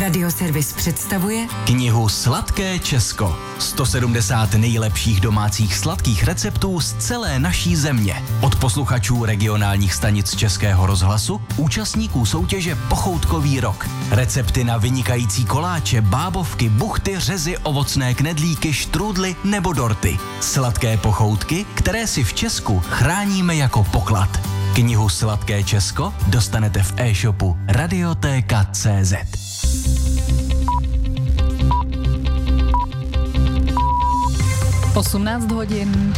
Radioservis představuje knihu Sladké Česko. 170 nejlepších domácích sladkých receptů z celé naší země. Od posluchačů regionálních stanic Českého rozhlasu, účastníků soutěže Pochoutkový rok. Recepty na vynikající koláče, bábovky, buchty, řezy, ovocné knedlíky, štrůdly nebo dorty. Sladké pochoutky, které si v Česku chráníme jako poklad. Knihu Sladké Česko dostanete v e-shopu Radiotéka.cz. Osmnáct hodin.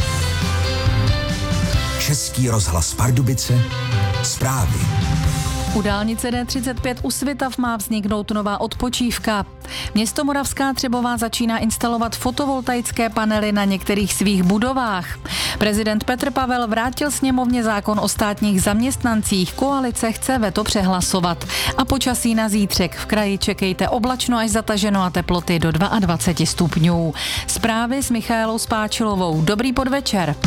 Český rozhlas Pardubice. Zprávy. U dálnice D35 u Svitav má vzniknout nová odpočívka. Město Moravská Třebová začíná instalovat fotovoltaické panely na některých svých budovách. Prezident Petr Pavel vrátil sněmovně zákon o státních zaměstnancích. Koalice chce veto přehlasovat. A počasí na zítřek. V kraji čekejte oblačno až zataženo a teploty do 22 stupňů. Zprávy s Michaelou Spáčilovou. Dobrý podvečer.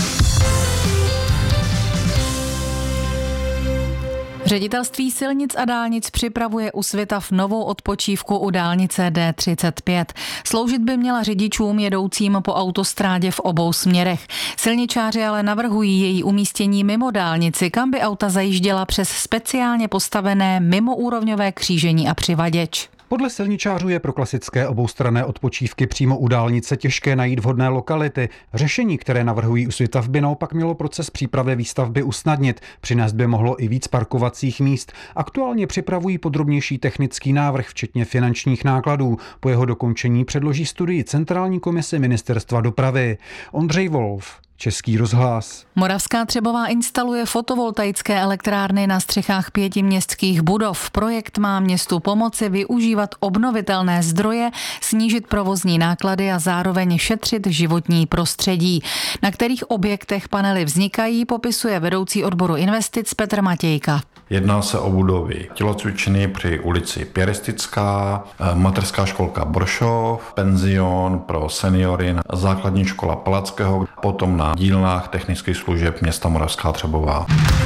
Ředitelství silnic a dálnic připravuje u Svitav novou odpočívku u dálnice D35. Sloužit by měla řidičům jedoucím po autostrádě v obou směrech. Silničáři ale navrhují její umístění mimo dálnici, kam by auta zajížděla přes speciálně postavené mimoúrovňové křížení a přivaděč. Podle silničářů je pro klasické oboustranné odpočívky přímo u dálnice těžké najít vhodné lokality. Řešení, které navrhují u Svitav, by naopak mělo proces přípravy výstavby usnadnit. Přinést by mohlo i víc parkovacích míst. Aktuálně připravují podrobnější technický návrh, včetně finančních nákladů. Po jeho dokončení předloží studii Centrální komise Ministerstva dopravy. Ondřej Wolf, Český rozhlas. Moravská Třebová instaluje fotovoltaické elektrárny na střechách 5 městských budov. Projekt má městu pomoci využívat obnovitelné zdroje, snížit provozní náklady a zároveň šetřit životní prostředí. Na kterých objektech panely vznikají, popisuje vedoucí odboru investic Petr Matějka. Jedná se o budovy tělocvičny při ulici Pěristická, mateřská školka Boršov, penzion pro seniory, základní škola Palackého, potom na dílnách technických služeb města Moravská Třebová.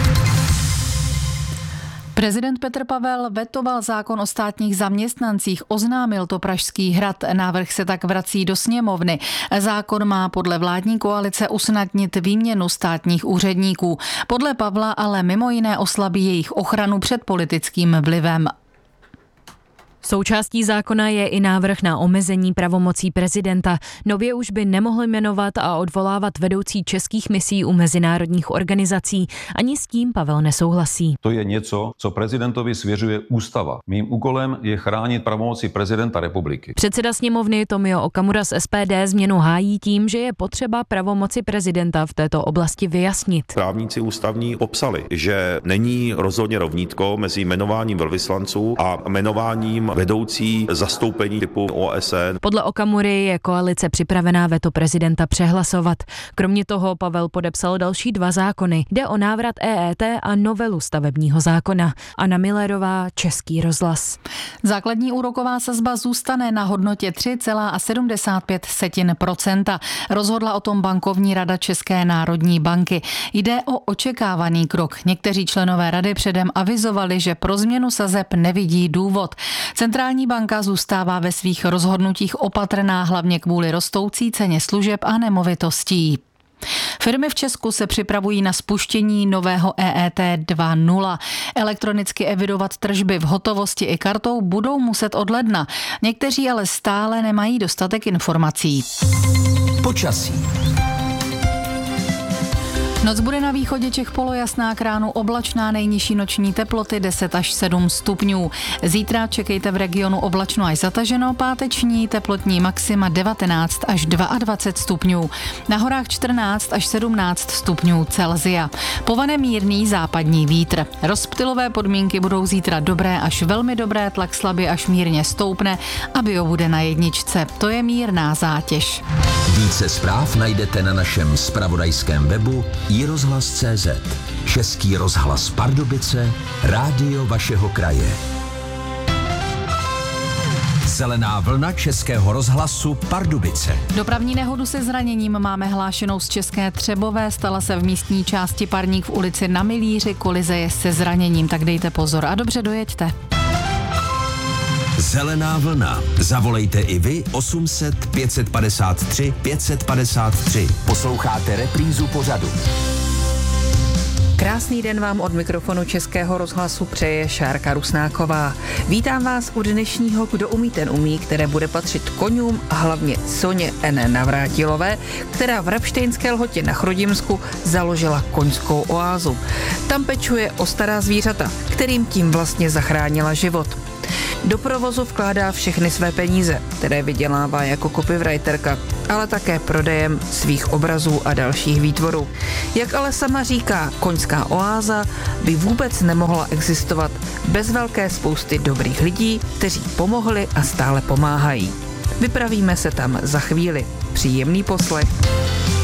Prezident Petr Pavel vetoval zákon o státních zaměstnancích, oznámil to Pražský hrad. Návrh se tak vrací do sněmovny. Zákon má podle vládní koalice usnadnit výměnu státních úředníků. Podle Pavla ale mimo jiné oslabí jejich ochranu před politickým vlivem. Součástí zákona je i návrh na omezení pravomocí prezidenta. Nově už by nemohl jmenovat a odvolávat vedoucí českých misí u mezinárodních organizací. Ani s tím Pavel nesouhlasí. To je něco, co prezidentovi svěřuje ústava. Mým úkolem je chránit pravomoci prezidenta republiky. Předseda sněmovny Tomio Okamura z SPD změnu hájí tím, že je potřeba pravomoci prezidenta v této oblasti vyjasnit. Právníci ústavní popsali, že není rozhodně rovnítko mezi jmenováním velvyslanců a jmenováním vedoucí zastoupení typu OSN. Podle Okamury je koalice připravená veto prezidenta přehlasovat. Kromě toho Pavel podepsal další 2 zákony. Jde o návrat EET a novelu stavebního zákona. Anna Millerová, Český rozhlas. Základní úroková sazba zůstane na hodnotě 3,75%. Rozhodla o tom bankovní rada České národní banky. Jde o očekávaný krok. Někteří členové rady předem avizovali, že pro změnu sazeb nevidí důvod. Centrální banka zůstává ve svých rozhodnutích opatrná hlavně kvůli rostoucí ceně služeb a nemovitostí. Firmy v Česku se připravují na spuštění nového EET 2.0. Elektronicky evidovat tržby v hotovosti i kartou budou muset od ledna. Někteří ale stále nemají dostatek informací. Počasí. Noc bude na východě Čech polojasná, k ránu oblačná, nejnižší noční teploty 10 až 7 stupňů. Zítra čekejte v regionu oblačno až zataženo, páteční teplotní maxima 19 až 22 stupňů. Na horách 14 až 17 stupňů Celsia. Povane mírný západní vítr. Rozptylové podmínky budou zítra dobré až velmi dobré, tlak slabě až mírně stoupne a bio bude na 1. To je mírná zátěž. Více zpráv najdete na našem zpravodajském webu iRozhlas.cz. Český rozhlas Pardubice, rádio vašeho kraje. Zelená vlna Českého rozhlasu Pardubice. Dopravní nehodu se zraněním máme hlášenou z České Třebové. Stala se v místní části Parník v ulici Na Milíři. Kolize je se zraněním, tak dejte pozor a dobře dojeďte. Zelená vlna. Zavolejte i vy 800 553 553. Posloucháte reprízu pořadu. Krásný den vám od mikrofonu Českého rozhlasu přeje Šárka Rusnáková. Vítám vás u dnešního Kdo umí, ten umí, které bude patřit koňům a hlavně Soně N. Navrátilové, která v Rabštejnské Lhotě na Chrudimsku založila koňskou oázu. Tam pečuje o stará zvířata, kterým tím vlastně zachránila život. Do provozu vkládá všechny své peníze, které vydělává jako copywriterka, ale také prodejem svých obrazů a dalších výtvorů. Jak ale sama říká, koňská oáza by vůbec nemohla existovat bez velké spousty dobrých lidí, kteří pomohli a stále pomáhají. Vypravíme se tam za chvíli. Příjemný poslech.